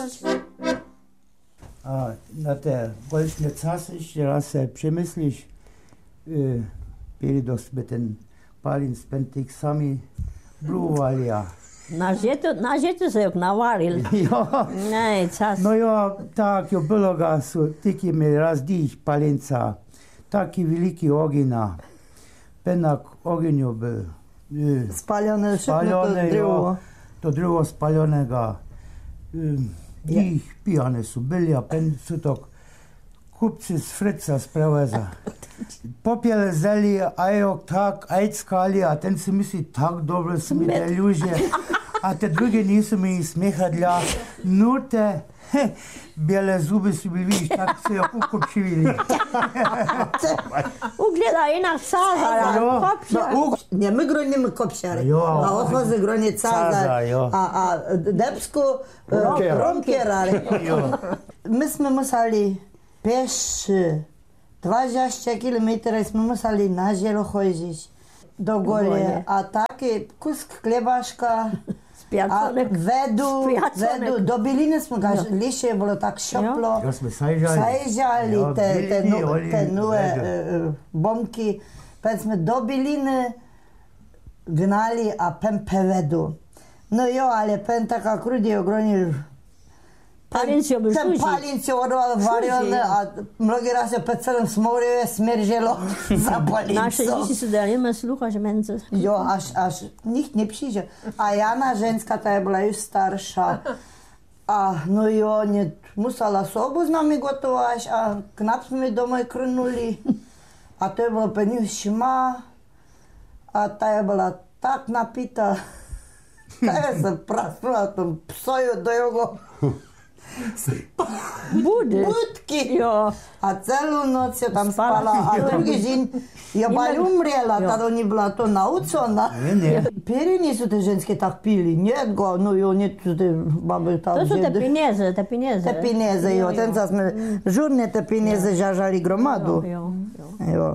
A na te golčne casy ještě raz se přemyslíš, byli dost by ten Palin z Pentik sami bluvali a... Na žetu se jak navaril. Jo. Nej, cas. No jo, tak jo bylo gasu, taky mi razdíš Palinca, taky veliký ogina, penak oginju byl. Spalone to drvo. To drvo spaljonega. Njih pijane su bili, a pen su to kupci z Frica spreveza. Popjele zeli, a jo tak, ajckali, a ten si misli, tak dobro se mi deljuže. A te drugi nisu mi smehadlja, nute, bijele zubi su bili, vidiš, tak se jo ukopšivili. Ugleda inak Cazara, kopšar. Nie, my gronimy kopšary. Jo. A odchodzę gronię Cazar. Cazar, jo. A Debsku Romkierary. Myśmy museli pieszy 20 kilometrów jsme museli na žielo chodzić do góry. A taki kusk chlebaszka. A vedu do byliny smo ga lišili, bilo tako šoplo. Jo, smo sajžali. Sajžali te nove bomki. Pa smo do byliny gnali, a pen pevedu. No jo, ali pen taka krudi ogronil. Palincio byl Ten Palincio varil, a mnogi raz je po celém smorju je smerželo za Palinco. Naše děti se dali sluchaš mence. Jo, až nikt nie przyjdzie. A Jana ženska, ta je byla już starsza. A no jo, nie, musela sobu z nami gotować, a knap jsme domoj krnuli. A to je bylo peníž šma. A ta je byla tak napita. Ta je se prasnula tom psoju do jeho budky. Jo. A celou noc je tam spala. A drugi dzień je bali umrela, tada nie była to nauczona. Nie. Pieri nisu te ženskie tak pili. Nie go, no jo, nie tu te baby tam. To są te pieniądze. Te pieniądze, jo. Ten czas my żurnie te pieniądze żarzali gromadu. Jo. Jo.